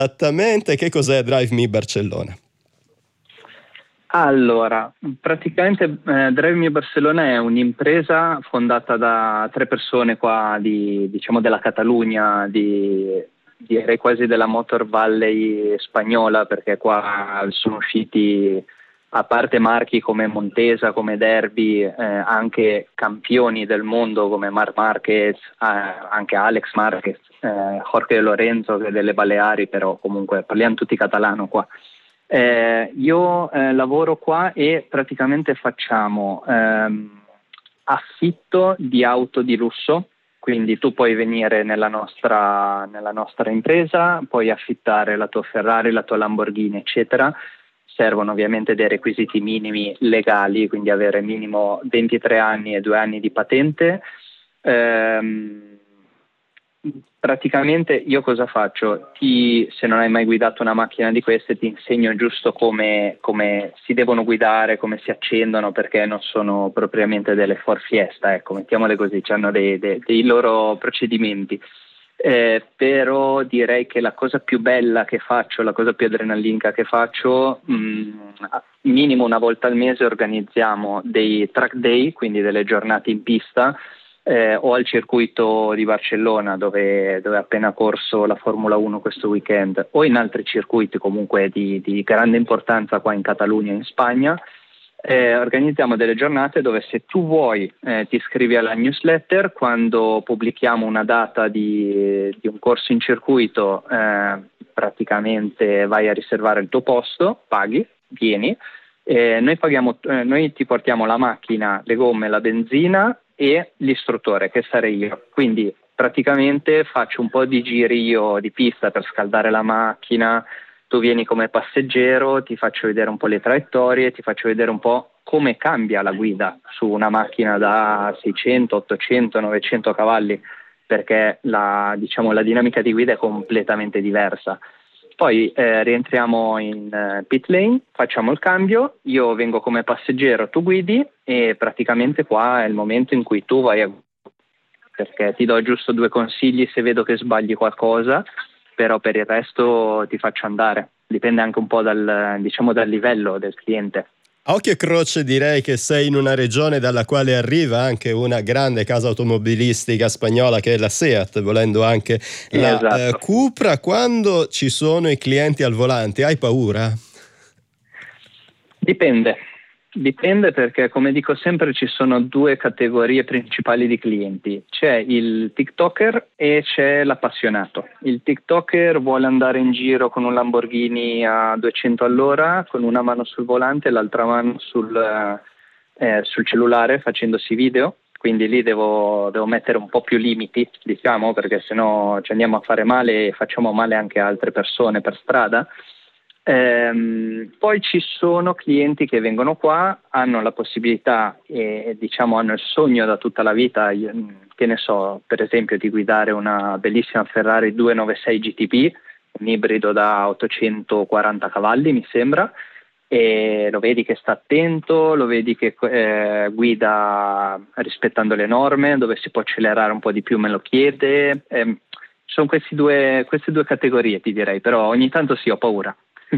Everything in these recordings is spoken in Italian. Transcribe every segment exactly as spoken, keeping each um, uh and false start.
Esattamente, che cos'è Drive Me Barcellona? Allora, praticamente eh, Drive Me Barcelona è un'impresa fondata da tre persone qua di, diciamo, della Catalogna, di, direi quasi della Motor Valley spagnola, perché qua sono usciti, a parte marchi come Montesa, come Derby, eh, anche campioni del mondo come Marc Marquez, eh, anche Alex Marquez, eh, Jorge Lorenzo, che è delle Baleari, però comunque parliamo tutti catalano qua. Eh, io eh, lavoro qua e praticamente facciamo ehm, affitto di auto di lusso, quindi tu puoi venire nella nostra, nella nostra impresa, puoi affittare la tua Ferrari, la tua Lamborghini, eccetera. Servono ovviamente dei requisiti minimi legali, quindi avere minimo ventitré anni e due anni di patente. Ehm, Praticamente io cosa faccio? Ti, se non hai mai guidato una macchina di queste, ti insegno giusto come, come si devono guidare, come si accendono, perché non sono propriamente delle Ford Fiesta, ecco, mettiamole così, hanno dei, dei, dei loro procedimenti. Eh, però direi che la cosa più bella che faccio, la cosa più adrenalinica che faccio, mh, minimo una volta al mese organizziamo dei track day, quindi delle giornate in pista, Eh, o al circuito di Barcellona dove, dove è appena corso la Formula uno questo weekend, o in altri circuiti comunque di, di grande importanza qua in Catalogna e in Spagna. Eh, organizziamo delle giornate dove, se tu vuoi, eh, ti iscrivi alla newsletter. Quando pubblichiamo una data di, di un corso in circuito, eh, praticamente vai a riservare il tuo posto, paghi, vieni. Eh, noi, paghiamo, eh, noi ti portiamo la macchina, le gomme, la benzina e l'istruttore, che sarei io. Quindi praticamente faccio un po' di giri io di pista per scaldare la macchina, tu vieni come passeggero, ti faccio vedere un po' le traiettorie, ti faccio vedere un po' come cambia la guida su una macchina da seicento, ottocento, novecento cavalli, perché la, diciamo, la dinamica di guida è completamente diversa. Poi eh, rientriamo in uh, pit lane, facciamo il cambio, io vengo come passeggero, tu guidi, e praticamente qua è il momento in cui tu vai a, perché ti do giusto due consigli se vedo che sbagli qualcosa, però per il resto ti faccio andare. Dipende anche un po' dal, diciamo, dal livello del cliente. A occhio e croce direi che sei in una regione dalla quale arriva anche una grande casa automobilistica spagnola, che è la SEAT, volendo anche la Esatto. eh, Cupra. Quando ci sono i clienti al volante, hai paura? Dipende. Dipende perché, come dico sempre, ci sono due categorie principali di clienti. C'è il TikToker e c'è l'appassionato. Il TikToker vuole andare in giro con un Lamborghini a duecento all'ora, con una mano sul volante e l'altra mano sul, eh, sul cellulare, facendosi video. Quindi lì devo, devo mettere un po' più limiti, diciamo, perché sennò ci andiamo a fare male e facciamo male anche a altre persone per strada. Ehm, poi ci sono clienti che vengono qua, hanno la possibilità e diciamo hanno il sogno da tutta la vita, che ne so, per esempio di guidare una bellissima Ferrari duecentonovantasei G T B, un ibrido da ottocentoquaranta cavalli mi sembra, e lo vedi che sta attento, lo vedi che eh, guida rispettando le norme, dove si può accelerare un po' di più me lo chiede. Eh, sono questi due, queste due categorie, ti direi, però ogni tanto sì, ho paura.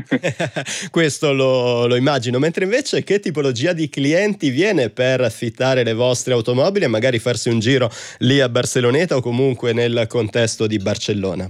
Questo lo, lo immagino. Mentre invece che tipologia di clienti viene per affittare le vostre automobili e magari farsi un giro lì a Barceloneta o comunque nel contesto di Barcellona?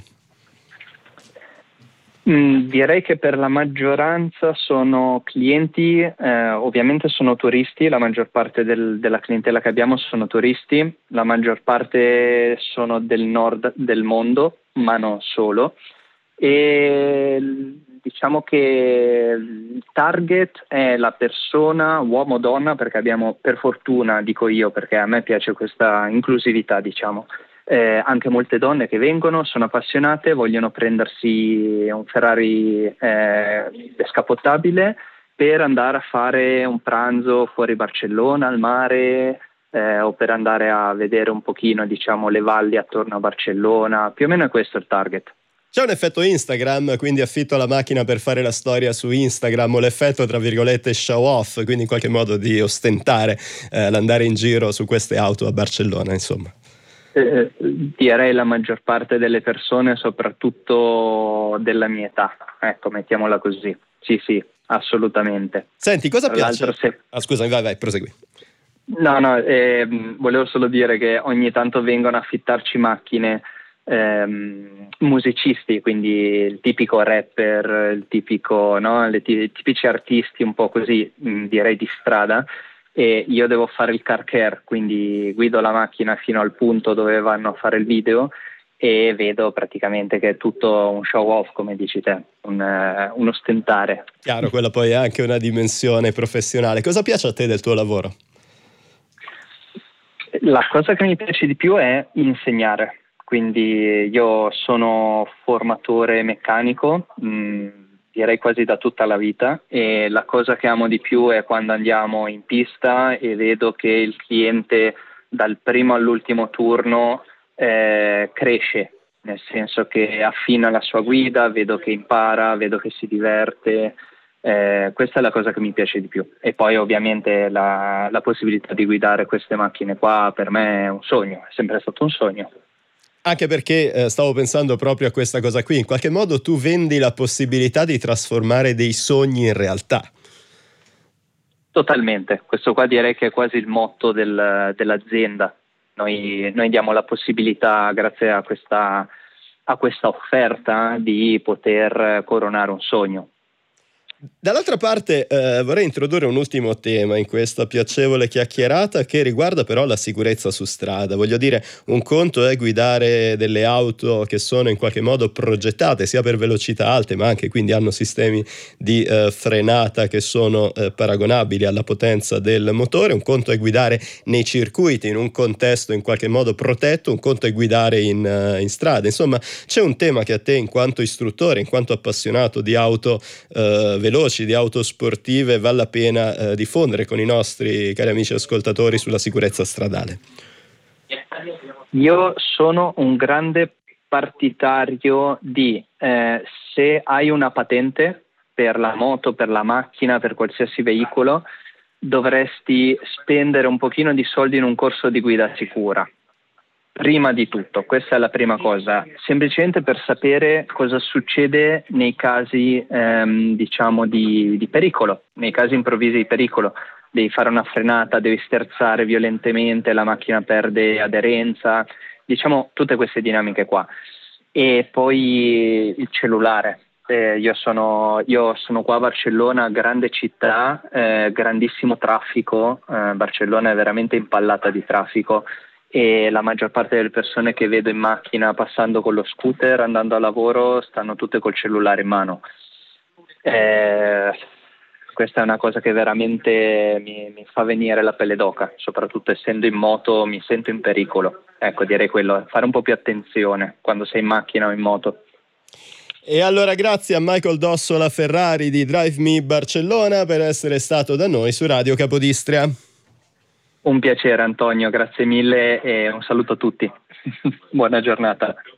Mm, direi che per la maggioranza sono clienti, eh, ovviamente sono turisti, la maggior parte del, della clientela che abbiamo sono turisti, la maggior parte sono del nord del mondo, ma non solo. E diciamo che il target è la persona, uomo o donna, perché abbiamo, per fortuna dico io, perché a me piace questa inclusività, diciamo, eh, anche molte donne che vengono, sono appassionate, vogliono prendersi un Ferrari eh, descapottabile per andare a fare un pranzo fuori Barcellona, al mare, eh, o per andare a vedere un pochino, diciamo, le valli attorno a Barcellona. Più o meno è questo il target. C'è un effetto Instagram, quindi affitto la macchina per fare la storia su Instagram, o l'effetto tra virgolette show off, quindi in qualche modo di ostentare eh, l'andare in giro su queste auto a Barcellona, insomma. Eh, direi la maggior parte delle persone, soprattutto della mia età, ecco, mettiamola così. Sì, sì, assolutamente. Senti, cosa Tra piace? l'altro, se... Ah, scusami, vai, vai, prosegui. No, no, eh, volevo solo dire che ogni tanto vengono a affittarci macchine ehm, musicisti, quindi il tipico rapper, il tipico, no, le t- i tipici artisti un po' così, mh, direi di strada, e io devo fare il car care, quindi guido la macchina fino al punto dove vanno a fare il video e vedo praticamente che è tutto un show off, come dici te, un, uh, un ostentare. Chiaro, quella poi è anche una dimensione professionale. Cosa piace a te del tuo lavoro? La cosa che mi piace di più è insegnare, quindi io sono formatore meccanico, mh, direi quasi da tutta la vita, e la cosa che amo di più è quando andiamo in pista e vedo che il cliente dal primo all'ultimo turno eh, cresce, nel senso che affina la sua guida, vedo che impara, vedo che si diverte. Eh, questa è la cosa che mi piace di più, e poi ovviamente la, la possibilità di guidare queste macchine qua per me è un sogno, è sempre stato un sogno. Anche perché eh, stavo pensando proprio a questa cosa qui, in qualche modo tu vendi la possibilità di trasformare dei sogni in realtà. Totalmente, questo qua direi che è quasi il motto del, dell'azienda. Noi, noi diamo la possibilità, grazie a questa, a questa offerta, di poter coronare un sogno. Dall'altra parte eh, vorrei introdurre un ultimo tema in questa piacevole chiacchierata che riguarda però la sicurezza su strada. Voglio dire, un conto è guidare delle auto che sono in qualche modo progettate sia per velocità alte, ma anche quindi hanno sistemi di eh, frenata che sono eh, paragonabili alla potenza del motore. Un conto è guidare nei circuiti in un contesto in qualche modo protetto, un conto è guidare in, uh, in strada. Insomma, c'è un tema che a te, in quanto istruttore, in quanto appassionato di auto eh, veloci, di auto sportive, vale la pena eh, diffondere con i nostri cari amici ascoltatori sulla sicurezza stradale. Io sono un grande partitario di eh, se hai una patente per la moto, per la macchina, per qualsiasi veicolo, dovresti spendere un pochino di soldi in un corso di guida sicura. Prima di tutto, questa è la prima cosa, semplicemente per sapere cosa succede nei casi ehm, diciamo di, di pericolo, nei casi improvvisi di pericolo. Devi fare una frenata, devi sterzare violentemente, la macchina perde aderenza, diciamo tutte queste dinamiche qua. E poi il cellulare. Eh, io, sono, io sono qua a Barcellona, grande città, eh, grandissimo traffico, eh, Barcellona è veramente impallata di traffico, e la maggior parte delle persone che vedo in macchina passando con lo scooter andando a lavoro stanno tutte col cellulare in mano. Eh, questa è una cosa che veramente mi, mi fa venire la pelle d'oca, soprattutto essendo in moto mi sento in pericolo. Ecco, direi quello, fare un po' più attenzione quando sei in macchina o in moto. E allora grazie a Michael Dossola Ferrari di Drive Me Barcellona per essere stato da noi su Radio Capodistria. Un piacere Antonio, grazie mille e un saluto a tutti. Buona giornata.